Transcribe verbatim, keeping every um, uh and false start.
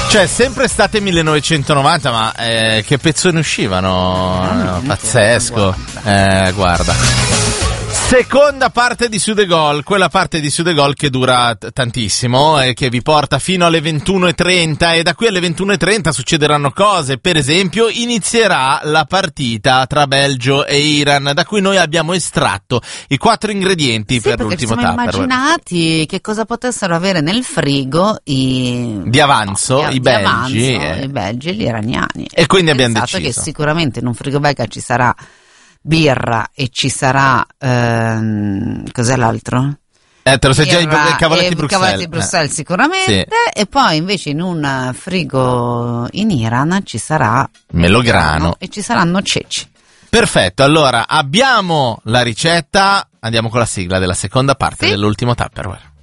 Cioè, sempre estate millenovecentonovanta, ma eh, che pezzoni uscivano? No, pazzesco. Eh, guarda. Seconda parte di Sudegol, quella parte di Sudegol che dura t- tantissimo e che vi porta fino alle ventuno e trenta, e da qui alle ventuno e trenta succederanno cose. Per esempio, inizierà la partita tra Belgio e Iran, da cui noi abbiamo estratto i quattro ingredienti sì, per l'ultimo tapper. Ci siamo immaginati che cosa potessero avere nel frigo i di avanzo, no, i di belgi, avanzo, eh. i belgi e gli iraniani. E quindi abbiamo pensato deciso che sicuramente in un frigo belga ci sarà birra e ci sarà ehm, cos'è l'altro? Eh, te lo sei già i Birra cavaletti e Bruxelles. cavaletti Bruxelles eh. sicuramente, sì. E poi invece in un frigo in Iran ci sarà melograno e ci saranno ceci. Perfetto, allora abbiamo la ricetta, andiamo con la sigla della seconda parte sì? dell'ultimo Tupperware.